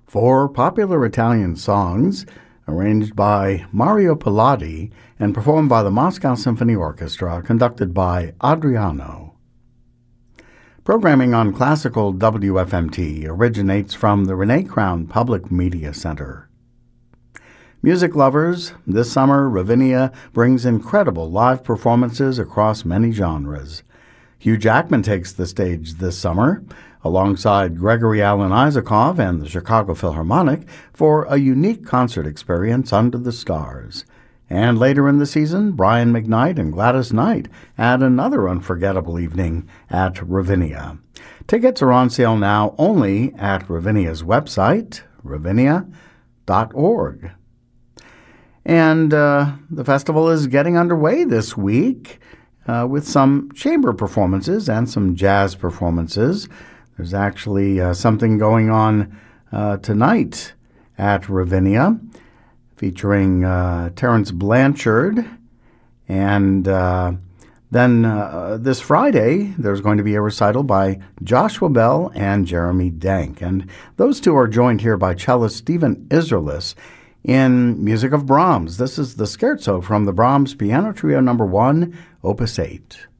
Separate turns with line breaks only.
Four popular Italian songs arranged by Mario Pilati and performed by the Moscow Symphony Orchestra, conducted by Adriano. Programming on Classical WFMT originates from the Renee Crown Public Media Center. Music lovers, this summer Ravinia brings incredible live performances across many genres. Hugh Jackman takes the stage this summer, alongside Gregory Alan Isakov and the Chicago Philharmonic, for a unique concert experience under the stars. And later in the season, Brian McKnight and Gladys Knight add another unforgettable evening at Ravinia. Tickets are on sale now only at Ravinia's website, ravinia.org. And the festival is getting underway this week with some chamber performances and some jazz performances. There's actually something going on tonight at Ravinia featuring Terence Blanchard. And then this Friday, there's going to be a recital by Joshua Bell and Jeremy Dank. And those two are joined here by cellist Stephen Isserlis in music of Brahms. This is the Scherzo from the Brahms Piano Trio No. 1, Opus 8.